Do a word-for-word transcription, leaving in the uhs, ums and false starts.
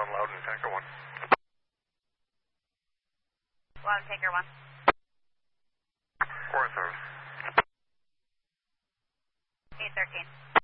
one, Loudon, Tanker one. Loudon, Tanker one. Forest Service. eight thirteen.